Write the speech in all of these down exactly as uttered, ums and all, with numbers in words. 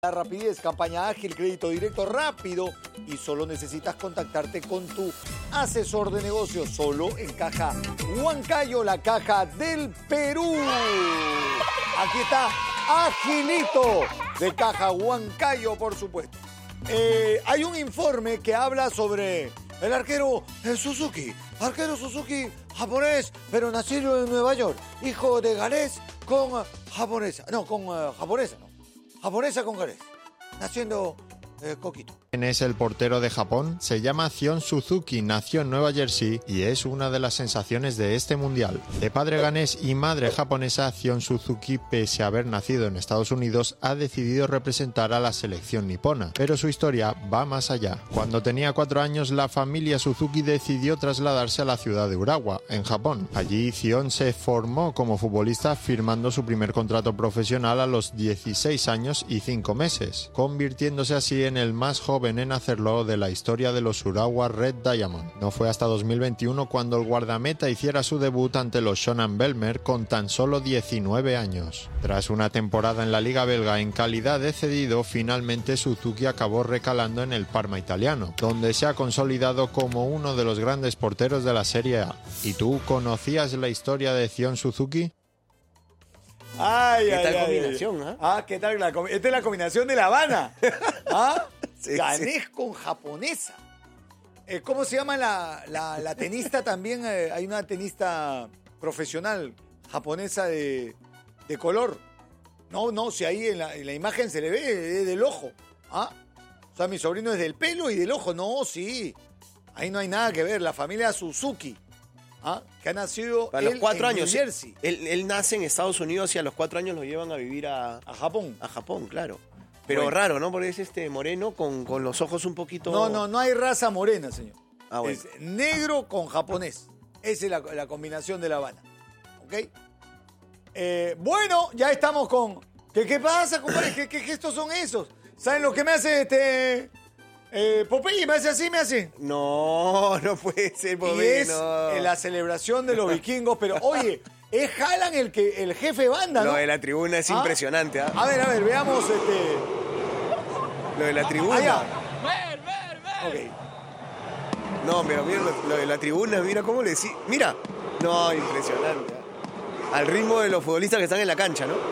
La rapidez, campaña ágil, crédito directo rápido y solo necesitas contactarte con tu asesor de negocios solo en Caja Huancayo, la caja del Perú. Aquí está Agilito de Caja Huancayo, por supuesto. Eh, hay un informe que habla sobre el arquero Suzuki, arquero Suzuki japonés, pero nacido en Nueva York, hijo de galés con japonesa, no, con uh, japonesa, no. Japonesa con galés, naciendo eh, coquito. Es el portero de Japón, se llama Zion Suzuki, nació en Nueva Jersey y es una de las sensaciones de este mundial. De padre ganés y madre japonesa, Zion Suzuki, pese a haber nacido en Estados Unidos, ha decidido representar a la selección nipona, pero su historia va más allá. Cuando tenía cuatro años, la familia Suzuki decidió trasladarse a la ciudad de Urawa, en Japón. Allí, Zion se formó como futbolista, firmando su primer contrato profesional a los dieciséis años y cinco meses, convirtiéndose así en el más joven en hacerlo de la historia de los Urawa Red Diamond. No fue hasta dos mil veintiuno cuando el guardameta hiciera su debut ante los Shonan Bellmer con tan solo diecinueve años. Tras una temporada en la liga belga en calidad de cedido, finalmente Suzuki acabó recalando en el Parma italiano, donde se ha consolidado como uno de los grandes porteros de la Serie A. ¿Y tú conocías la historia de Zion Suzuki? Ay, ¿Qué ay, tal ay. combinación? ¿eh? Ah, ¿qué tal? La, esta es la combinación de La Habana. ¿Ah? Sí, Ganés sí. con japonesa. Eh, ¿Cómo se llama la, la, la tenista también? Eh, hay una tenista profesional japonesa de, de color. No, no, si ahí en la, en la imagen se le ve, es del ojo. ¿Ah? O sea, mi sobrino es del pelo y del ojo. No, sí. Ahí no hay nada que ver. La familia Suzuki. ¿Ah? Que ha nacido a los él cuatro en años. New Jersey. Él, él nace en Estados Unidos y a los cuatro años lo llevan a vivir a, a Japón. A Japón, claro. Pero bueno. raro, ¿no? Porque es este moreno con, con los ojos un poquito... No, no, no hay raza morena, señor. Ah, bueno. Es negro con japonés. Esa es la, la combinación de La Habana. ¿Ok? Eh, bueno, ya estamos con... ¿Qué, qué pasa, compadre? ¿Qué, ¿Qué gestos son esos? ¿Saben lo que me hace este... Eh, Popeye? ¿Me hace así? ¿Me hace? No, no puede ser, Popeye, Y es no. la celebración de los vikingos, pero oye... Es Haaland el, que, el jefe de banda, ¿no? Lo de la tribuna es ¿Ah? impresionante, ¿ah? A ver, a ver, veamos este... Lo de la tribuna. Allá. Ver, ver, ver. Ok. No, pero mira lo, lo de la tribuna, mira cómo le decís. Mira. No, impresionante. ¿eh? Al ritmo de los futbolistas que están en la cancha, ¿no?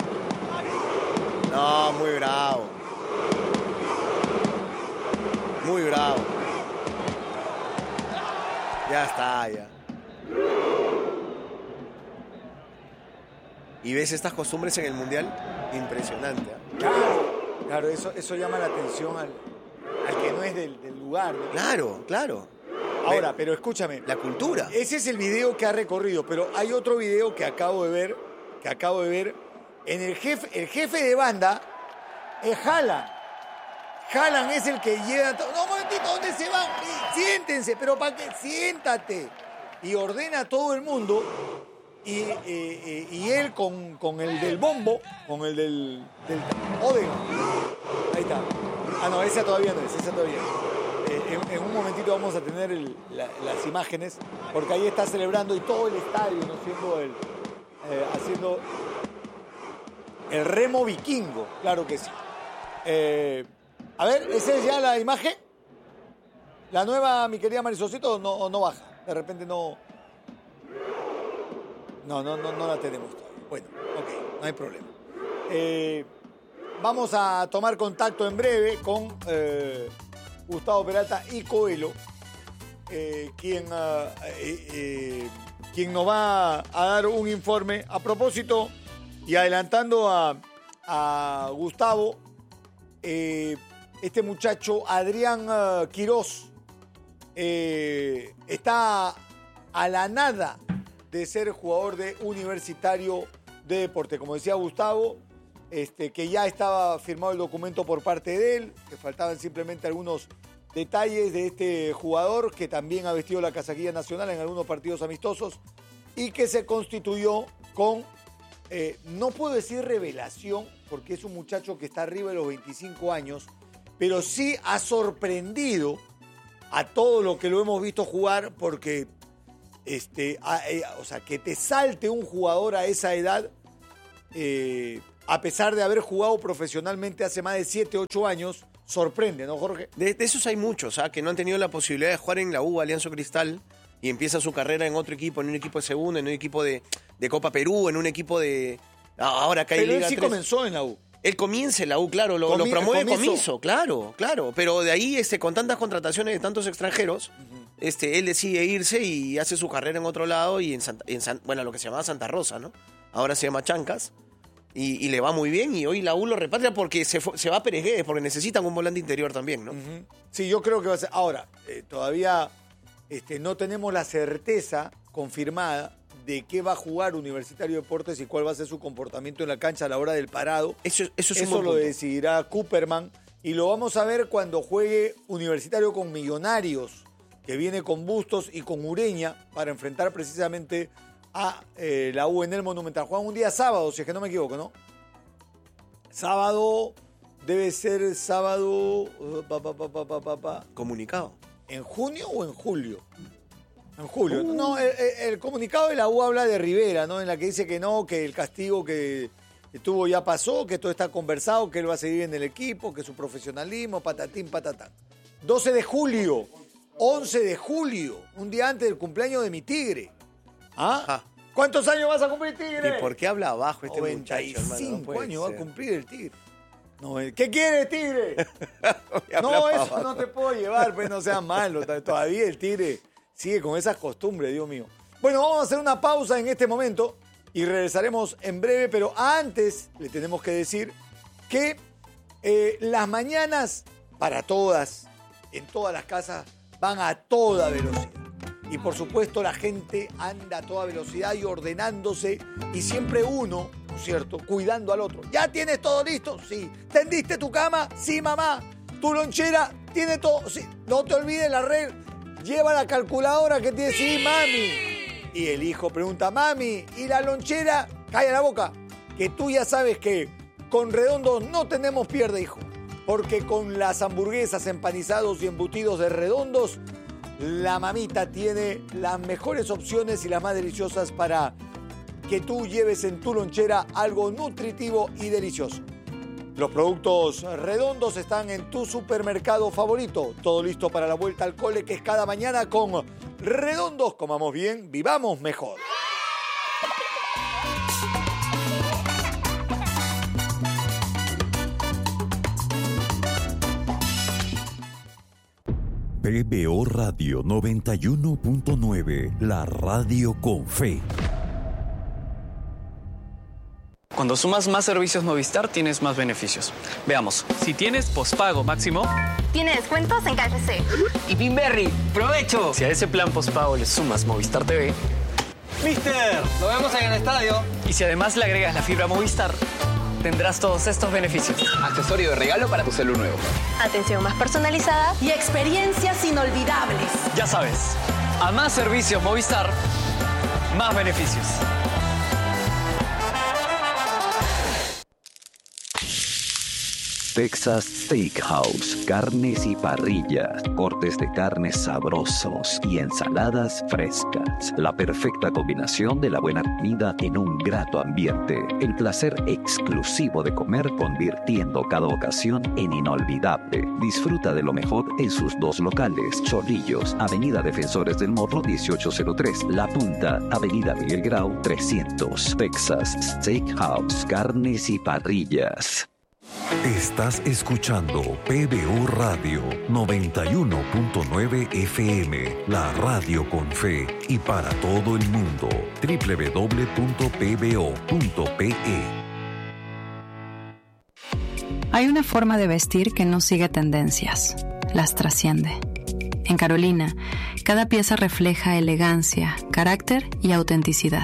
No, muy bravo. Muy bravo. Ya está, ya. ¿Y ves estas costumbres en el Mundial? Impresionante. ¿eh? Claro, claro, eso, eso llama la atención al, al que no es del, del lugar, ¿no? Claro, claro. Ahora, pero escúchame. La cultura. Ese es el video que ha recorrido, pero hay otro video que acabo de ver, que acabo de ver, en el jefe, el jefe de banda es Haaland. Haaland es el que lleva todo. No, momentito, ¿dónde se van? Siéntense, pero ¿para qué? Siéntate. Y ordena a todo el mundo. Y, eh, eh, y él con, con el del bombo, con el del, del Odegaard. Ahí está. Ah, no, esa todavía no es, esa todavía no. Eh, en, en un momentito vamos a tener el, la, las imágenes, porque ahí está celebrando y todo el estadio, ¿no? Haciendo el, eh, haciendo el remo vikingo, claro que sí. Eh, a ver, ¿esa es ya la imagen? ¿La nueva, mi querida Marisosito, o no, o no baja? De repente no... No, no, no, no la tenemos todavía. Bueno, ok, no hay problema. Eh, vamos a tomar contacto en breve con eh, Gustavo Peralta y Coelho, eh, quien, uh, eh, eh, quien nos va a dar un informe a propósito y adelantando a, a Gustavo, eh, este muchacho Adrián uh, Quirós eh, está a la nada de ser jugador de Universitario de Deporte. Como decía Gustavo, este, que ya estaba firmado el documento por parte de él, que faltaban simplemente algunos detalles de este jugador que también ha vestido la casaquilla nacional en algunos partidos amistosos y que se constituyó con, eh, no puedo decir revelación, porque es un muchacho que está arriba de los veinticinco años, pero sí ha sorprendido a todo lo que lo hemos visto jugar porque... Este, a, eh, o sea, que te salte un jugador a esa edad, eh, a pesar de haber jugado profesionalmente hace más de siete, ocho años, sorprende, ¿no, Jorge? De, de esos hay muchos, ¿ah? Que no han tenido la posibilidad de jugar en la U, Alianza Cristal, y empieza su carrera en otro equipo, en un equipo de segunda, en un equipo de, de Copa Perú, en un equipo de... Ahora acá hay Pero Liga él sí tres. comenzó en la U. Él comienza en la U, claro, lo, Comi- lo promueve comiso. Comiso, claro, claro. Pero de ahí, este, con tantas contrataciones de tantos extranjeros, uh-huh. este, él decide irse y hace su carrera en otro lado, y en, Santa, en San, bueno, lo que se llamaba Santa Rosa, ¿no? Ahora se llama Chancas. Y, y le va muy bien, y hoy la U lo repatria porque se, se va a Pérez Guedes, porque necesitan un volante interior también, ¿no? Uh-huh. Sí, yo creo que va a ser... Ahora, eh, todavía este, no tenemos la certeza confirmada de qué va a jugar Universitario de Deportes y cuál va a ser su comportamiento en la cancha a la hora del parado. Eso, eso es un Eso buen lo punto. decidirá Cooperman, y lo vamos a ver cuando juegue Universitario con Millonarios, que viene con Bustos y con Ureña para enfrentar precisamente a eh, la U en el Monumental. Juegan un día sábado, si es que no me equivoco, ¿no? Sábado, debe ser sábado... Uh, pa, pa, pa, pa, pa, pa. Comunicado. ¿En junio o en julio? En julio. Uh. No, el, el comunicado de la U habla de Rivera, ¿no? En la que dice que no, que el castigo que, que tuvo ya pasó, que todo está conversado, que él va a seguir en el equipo, que su profesionalismo, patatín, patatán. doce de julio, once de julio, un día antes del cumpleaños de mi tigre. ¿Ah? Ajá. ¿Cuántos años vas a cumplir, tigre? ¿Y por qué habla abajo este noventa y cinco muchacho, hermano? No puede años va ser. a cumplir el tigre. No, ¿qué quiere, tigre? No, Habla eso abajo. no te puedo llevar, pues no seas malo. Todavía el tigre sigue con esas costumbres, Dios mío. Bueno, vamos a hacer una pausa en este momento y regresaremos en breve, pero antes le tenemos que decir que eh, las mañanas para todas, en todas las casas, van a toda velocidad. Y por supuesto la gente anda a toda velocidad y ordenándose, y siempre uno, ¿no es cierto?, cuidando al otro. ¿Ya tienes todo listo? Sí. ¿Tendiste tu cama? Sí, mamá. ¿Tu lonchera? ¿Tiene todo? Sí. No te olvides la red. Lleva la calculadora que tiene, sí, mami. Y el hijo pregunta, mami, ¿y la lonchera? Calla la boca, que tú ya sabes que con Redondos no tenemos pierde, hijo. Porque con las hamburguesas, empanizados y embutidos de Redondos, la mamita tiene las mejores opciones y las más deliciosas para que tú lleves en tu lonchera algo nutritivo y delicioso. Los productos Redondos están en tu supermercado favorito. Todo listo para la vuelta al cole, que es cada mañana con Redondos. Comamos bien, vivamos mejor. P B O Radio noventa y uno punto nueve, la radio con fe. Cuando sumas más servicios Movistar, tienes más beneficios. Veamos. Si tienes pospago máximo, tiene descuentos en K F C. Y Pinberry, ¡provecho! Si a ese plan pospago le sumas Movistar T V, ¡Mister! ¡Lo vemos en el estadio! y si además le agregas la fibra Movistar, tendrás todos estos beneficios. Accesorio de regalo para tu celu nuevo. Atención más personalizada y experiencias inolvidables. Ya sabes, a más servicios Movistar, más beneficios. Texas Steakhouse, carnes y parrillas, cortes de carnes sabrosos y ensaladas frescas. La perfecta combinación de la buena comida en un grato ambiente. El placer exclusivo de comer, convirtiendo cada ocasión en inolvidable. Disfruta de lo mejor en sus dos locales. Chorrillos, Avenida Defensores del Morro dieciocho cero tres. La Punta, Avenida Miguel Grau trescientos. Texas Steakhouse, carnes y parrillas. Estás escuchando P B O Radio noventa y uno punto nueve F M, la radio con fe y para todo el mundo. doble u doble u doble u punto p b o punto p e. Hay una forma de vestir que no sigue tendencias, las trasciende. En Carolina, cada pieza refleja elegancia, carácter y autenticidad.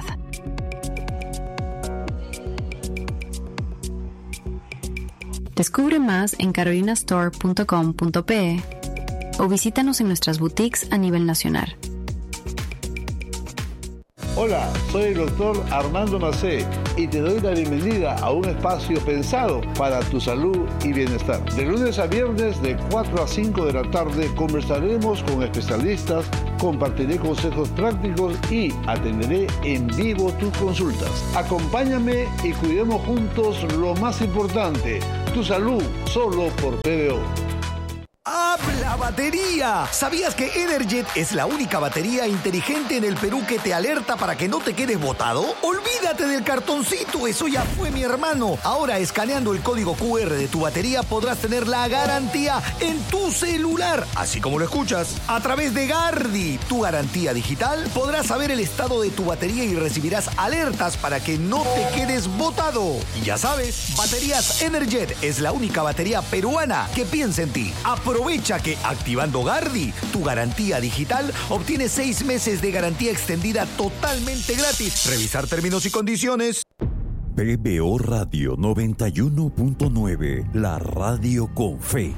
Descubre más en carolina store punto com punto p e o visítanos en nuestras boutiques a nivel nacional. Hola, soy el doctor Armando Macé y te doy la bienvenida a un espacio pensado para tu salud y bienestar. De lunes a viernes de cuatro a cinco de la tarde conversaremos con especialistas, compartiré consejos prácticos y atenderé en vivo tus consultas. Acompáñame y cuidemos juntos lo más importante, tu salud, solo por P B O. ¡Habla batería! ¿Sabías que Energet es la única batería inteligente en el Perú que te alerta para que no te quedes botado? Olvídate del cartoncito, eso ya fue, mi hermano. Ahora, escaneando el código cu erre de tu batería, podrás tener la garantía en tu celular, así como lo escuchas. A través de Gardi, tu garantía digital, podrás saber el estado de tu batería y recibirás alertas para que no te quedes botado. Y ya sabes, Baterías Energet es la única batería peruana que piensa en ti. Aprovecha que activando Gardi, tu garantía digital, obtienes seis meses de garantía extendida totalmente gratis. Revisar términos y condiciones. P B O Radio noventa y uno punto nueve, la radio con fe.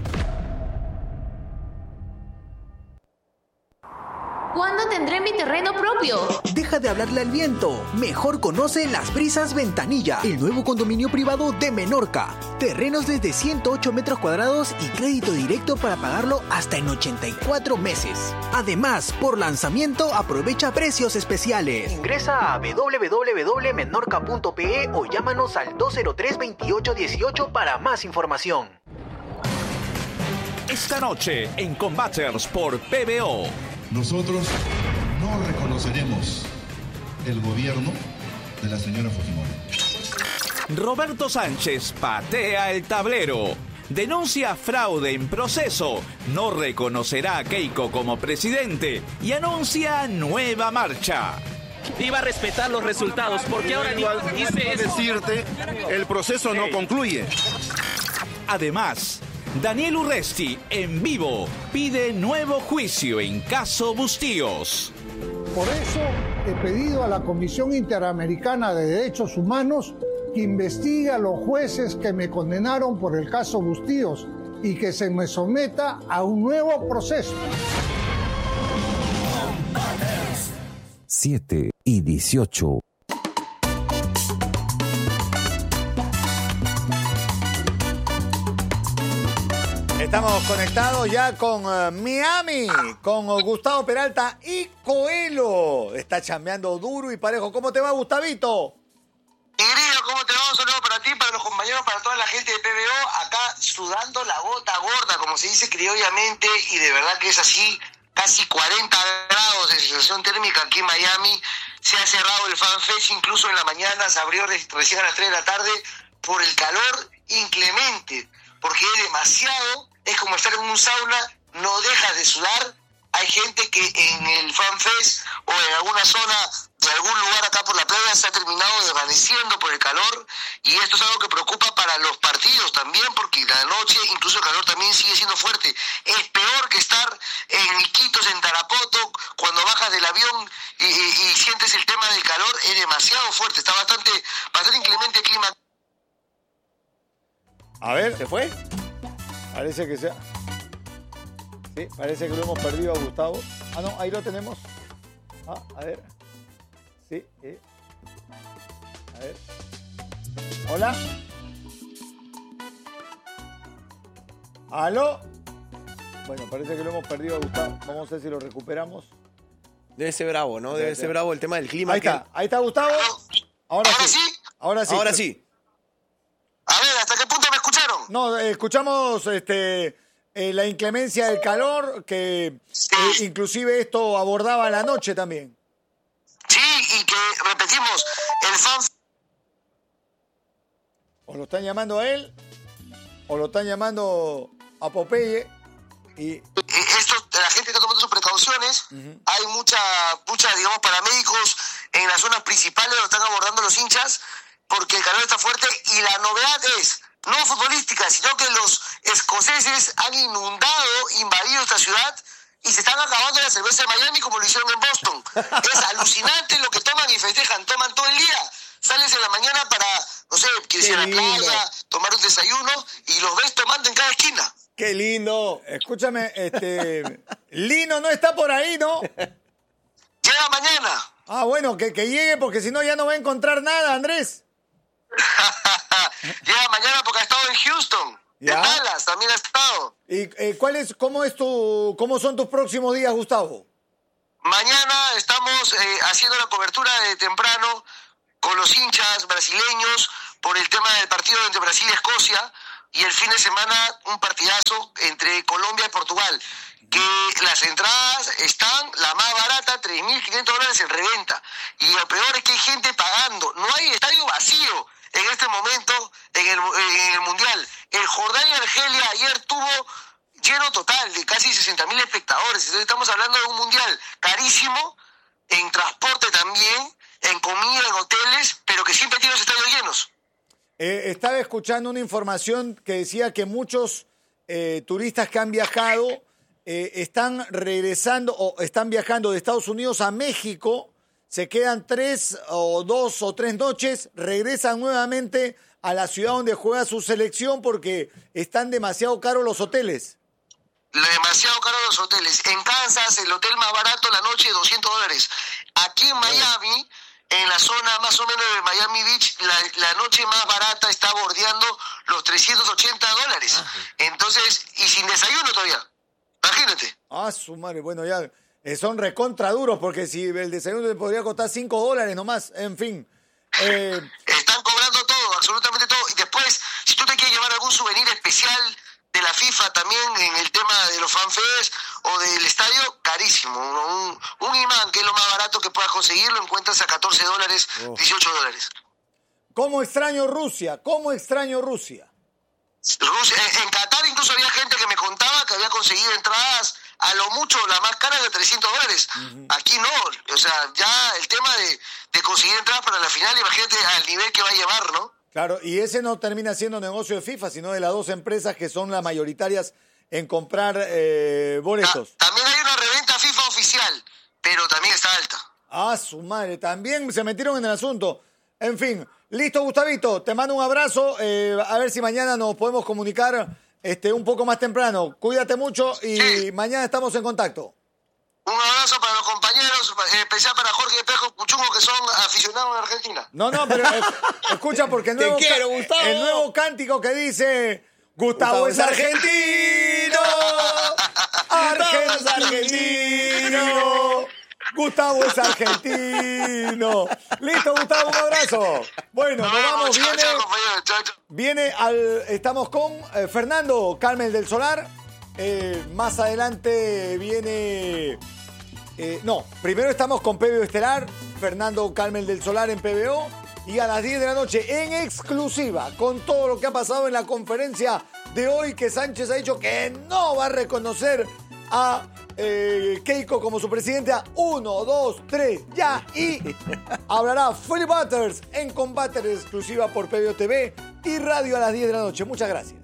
¿Cuándo tendré mi terreno propio? Deja de hablarle al viento. Mejor conoce Las Brisas Ventanilla, el nuevo condominio privado de Menorca. Terrenos desde ciento ocho metros cuadrados y crédito directo para pagarlo hasta en ochenta y cuatro meses. Además, por lanzamiento aprovecha precios especiales. Ingresa a w w w punto menorca punto p e o llámanos al dos cero tres, veintiocho dieciocho para más información. Esta noche en Combaters por P B O. Nosotros no reconoceremos el gobierno de la señora Fujimori. Roberto Sánchez patea el tablero. Denuncia fraude en proceso. No reconocerá a Keiko como presidente y anuncia nueva marcha. Iba a respetar los resultados porque ahora dice eso. Decirte, el proceso no concluye. Además, Daniel Urresti, en vivo, pide nuevo juicio en caso Bustíos. Por eso he pedido a la Comisión Interamericana de Derechos Humanos que investigue a los jueces que me condenaron por el caso Bustíos y que se me someta a un nuevo proceso. siete y dieciocho. Estamos conectados ya con uh, Miami, con uh, Gustavo Peralta y Coelho. Está chambeando duro y parejo. ¿Cómo te va, Gustavito? Querido, ¿cómo te va? Un saludo para ti, para los compañeros, para toda la gente de P B O. Acá sudando la gota gorda, como se dice criollamente, y de verdad que es así. Casi cuarenta grados de sensación térmica aquí en Miami. Se ha cerrado el Fan Fest, incluso en la mañana se abrió recién a las tres de la tarde por el calor inclemente, porque es demasiado. Es como estar en un sauna, no dejas de sudar. Hay gente que en el Fan Fest o en alguna zona de algún lugar acá por la playa se ha terminado desvaneciendo por el calor, y esto es algo que preocupa para los partidos también, porque la noche, incluso el calor también sigue siendo fuerte. Es peor que estar en Iquitos, en Tarapoto, cuando bajas del avión y, y, y sientes el tema del calor, es demasiado fuerte, está bastante, bastante inclemente el clima. A ver, ¿se fue? Parece que sea. Sí, parece que lo hemos perdido a Gustavo. Ah, no, ahí lo tenemos. Ah, a ver. Sí, eh. A ver. Hola. ¿Aló? Bueno, parece que lo hemos perdido a Gustavo. Vamos a ver si lo recuperamos. Debe ser bravo, ¿no? Debe ser bravo el tema del clima. Ahí está, ahí está Gustavo. Ahora, ¿Ahora sí. sí? Ahora sí. Ahora sí. A ver, ¿hasta qué punto me escucharon? No, eh, escuchamos este, eh, la inclemencia del calor, que sí. eh, inclusive esto abordaba la noche también. Sí, y que, repetimos, el fan... O lo están llamando a él, o lo están llamando a Popeye, y... Esto, la gente está tomando sus precauciones. Uh-huh. Hay mucha, mucha, digamos, paramédicos en las zonas principales donde están abordando los hinchas, porque el calor está fuerte, y la novedad es, no futbolística, sino que los escoceses han inundado, invadido esta ciudad, y se están acabando la cerveza de Miami como lo hicieron en Boston. Es alucinante lo que toman y festejan, toman todo el día. Sales en la mañana para, no sé, irse a la playa, tomar un desayuno, y los ves tomando en cada esquina. ¡Qué lindo! Escúchame, este... Lino no está por ahí, ¿no? Llega mañana. Ah, bueno, que, que llegue porque si no ya no va a encontrar nada, Andrés. Llega mañana porque ha estado en Houston. ¿Ya? En Dallas también ha estado. ¿Y eh, cuál es, cómo es tu, cómo son tus próximos días, Gustavo? Mañana estamos eh, haciendo la cobertura de temprano con los hinchas brasileños por el tema del partido entre Brasil y Escocia, y el fin de semana un partidazo entre Colombia y Portugal, que las entradas están, la más barata, tres mil quinientos dólares en reventa, y lo peor es que hay gente pagando, no hay estadio vacío en este momento en el, en el Mundial. El Jordania-Argelia ayer tuvo lleno total de casi sesenta mil espectadores, entonces estamos hablando de un Mundial carísimo, en transporte también, en comida, en hoteles, pero que siempre tiene los estadios llenos. Eh, estaba escuchando una información que decía que muchos eh, turistas que han viajado eh, están regresando o están viajando de Estados Unidos a México, se quedan tres o dos o tres noches, regresan nuevamente a la ciudad donde juega su selección porque están demasiado caros los hoteles. Demasiado caros los hoteles. En Kansas, el hotel más barato la noche, doscientos dólares. Aquí en Miami, en la zona más o menos de Miami Beach, la, la noche más barata está bordeando los trescientos ochenta dólares. Entonces, y sin desayuno todavía. Imagínate. Ah, su madre. Bueno, ya eh, son recontra duros porque si el desayuno te podría costar cinco dólares nomás. En fin. Eh... Están cobrando todo, absolutamente todo. Y después, si tú te quieres llevar algún souvenir especial de la FIFA también en el tema de los fanfests o del estadio, carísimo. Un, un imán, que es lo más barato que puedas conseguir, lo encuentras a catorce dólares, oh. dieciocho dólares. ¿Cómo extraño Rusia? ¿Cómo extraño Rusia? Rusia? En Qatar incluso había gente que me contaba que había conseguido entradas a lo mucho, la más cara de trescientos dólares. Uh-huh. Aquí no, o sea, ya el tema de, de conseguir entradas para la final, imagínate al nivel que va a llevar, ¿no? Claro, y ese no termina siendo negocio de FIFA, sino de las dos empresas que son las mayoritarias en comprar eh, boletos. Ta- también hay una reventa FIFA oficial, pero también está alta. Ah, su madre, también se metieron en el asunto. En fin, listo, Gustavito, te mando un abrazo, eh, a ver si mañana nos podemos comunicar este, un poco más temprano. Cuídate mucho y sí. Mañana estamos en contacto. Un abrazo para los compañeros, en especial para Jorge Espejo Cuchungo, que son aficionados en Argentina. No, no, pero eh, escucha, porque el nuevo, Te quiero, Gustavo. el nuevo cántico que dice Gustavo, Gustavo es argentino, Argentino, es argentino, Gustavo es argentino. Listo, Gustavo, un abrazo. Bueno, nos vamos, chao, viene, chao, compañero, chao, chao. viene al, estamos con eh, Fernando Carmel del Solar. Eh, más adelante viene... Eh, no, primero estamos con P B O Estelar, Fernando Carmel del Solar en P B O, y a las diez de la noche en exclusiva con todo lo que ha pasado en la conferencia de hoy, que Sánchez ha dicho que no va a reconocer a eh, Keiko como su presidenta. Uno, dos, tres, ya, y hablará Philip Butters en Combate exclusiva por P B O T V y radio a las diez de la noche. Muchas gracias.